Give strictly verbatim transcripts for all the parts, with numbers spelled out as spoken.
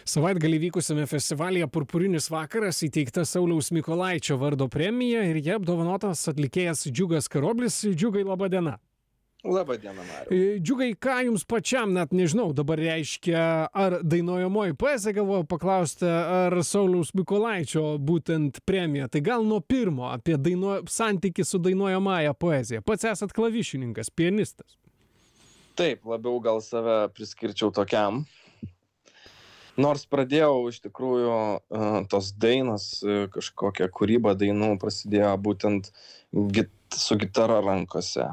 Savaitgalį vykusiame festivalyje Purpurinis vakaras įteikta Sauliaus Mykolaičio vardo premija ir ja apdovanotas atlikėjas Džiugas Karoblis. Džiugai, laba diena. Labą dieną, Mariau. Džiugai, ką jums pačiam, net nežinau, dabar reiškia, ar dainuojamoji poezija, galvoju paklausti, ar Sauliaus Mykolaičio būtent premija. Tai gal nuo pirmo apie dainuo... santykį su dainuojamąja poezija. Pats esat klavišininkas, pianistas. Taip, labiau gal save priskirčiau tokiam. Nors pradėjau iš tikrųjų tos dainos, kažkokia kūryba dainų prasidėjo būtent git, su gitara rankose.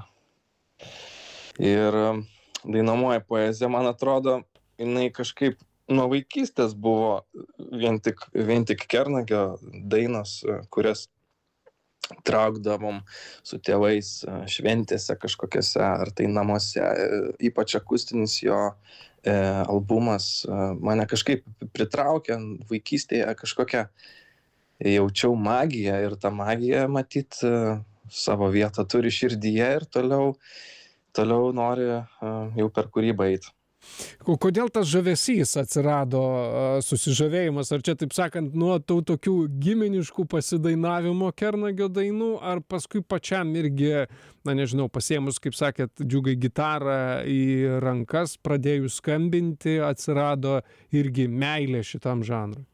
Ir dainuojamoji poezija, man atrodo, jinai kažkaip nuo vaikystės buvo vien tik, vien tik Kernagio dainos, kurias traukdavom su tėvais šventėse kažkokiose, ar tai namuose. Ypač akustinis jo e, albumas mane kažkaip pritraukė vaikystėje, kažkokią jaučiau magiją ir ta magija matyt savo vietą turi širdyje ir toliau, toliau nori jau per kūrybą eiti. Kodėl tas žavesys atsirado, susižavėjimas, ar čia, taip sakant, nuo tų tokių giminiškų pasidainavimo Kernagio dainų, ar paskui pačiam irgi, na nežinau, pasiėmus, kaip sakėt, Džiugai, gitarą į rankas, pradėjus skambinti, atsirado irgi meilė šitam žanrui?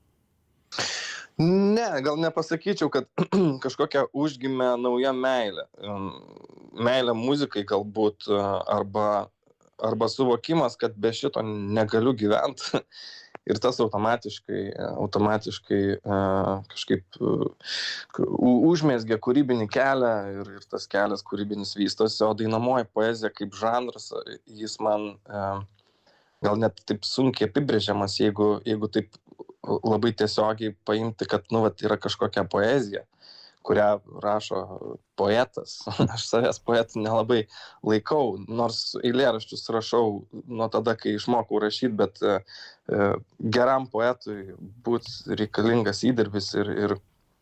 Ne, gal nepasakyčiau, kad kažkokia užgimė nauja meilė. Meilė muzikai galbūt, arba, arba suvokimas, kad be šito negaliu gyventi. Ir tas automatiškai, automatiškai kažkaip užmezgė kūrybinį kelią ir, ir tas kelias kūrybinis vystosi. O dainuojamoji poezija kaip žanras, jis man gal net taip sunkiai apibrėžiamas, jeigu, jeigu taip labai tiesiogiai paimti, kad nu, vat, yra kažkokia poezija, kurią rašo poetas. Aš savęs poetų nelabai laikau, nors eilėraščius rašau nuo tada, kai išmokau rašyti, bet e, geram poetui būtų reikalingas įdirbis ir, ir,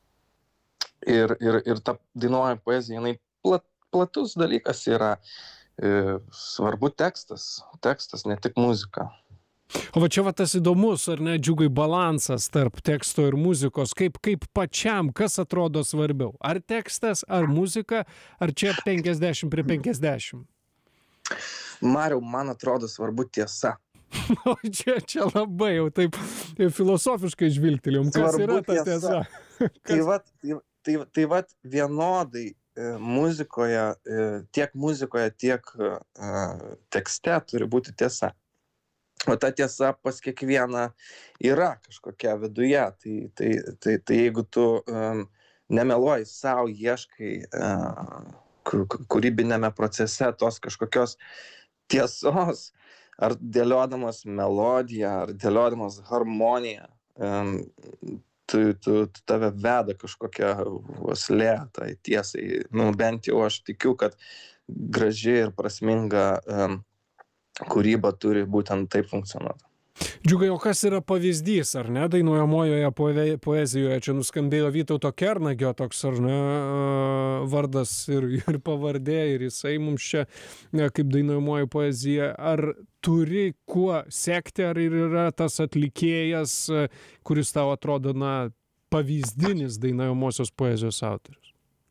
ir, ir, ir ta dainuojamoji poezija, jinai plat, platus dalykas yra, e, svarbu tekstas, tekstas, ne tik muzika. O va čia va tas įdomus, ar ne, Džiugai, balansas tarp teksto ir muzikos, kaip, kaip pačiam, kas atrodo svarbiau? Ar tekstas, ar muzika, ar čia penkiasdešimt prie penkiasdešimt? Mariau, man atrodo svarbu tiesa. O čia, čia labai jau taip filosofiškai žvilgtelėjom, kas svarbu yra ta tiesa. Kas... Tai vat, tai, tai, tai vat vienodai muzikoje, tiek muzikoje, tiek tekste turi būti tiesa. O ta tiesa pas kiekvieną yra kažkokia viduje. Tai, tai, tai, tai jeigu tu um, nemeluoji savo, ieškai uh, kūrybinėme procese tos kažkokios tiesos, ar dėliodamas melodiją, ar dėliodamas harmoniją, um, tu, tu, tu tave veda kažkokia uoslė tai tiesai. Nu, bent jau aš tikiu, kad graži ir prasminga um, kūryba turi būtent taip funkcionuoti. Džiugai, o kas yra pavyzdys, ar ne, dainuojamojoje poezijoje? Čia nuskambėjo Vytauto Kernagio toks, ar ne, vardas ir, ir pavardė, ir jisai mums čia, ne, kaip dainuojamoji poezija. Ar turi kuo sekti, ar yra tas atlikėjas, kuris tau atrodo, na, pavyzdinis dainuojamosios poezijos autorius?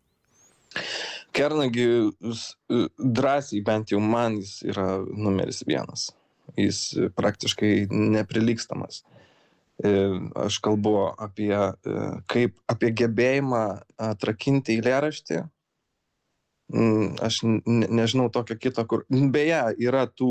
Kernagis drąsiai, bent jau man, jis yra numeris vienas. Jis praktiškai neprilygstamas. Aš kalbu apie, kaip, apie gebėjimą atrakinti eilėraštį. Aš nežinau tokio kito, kur... Beje, yra tų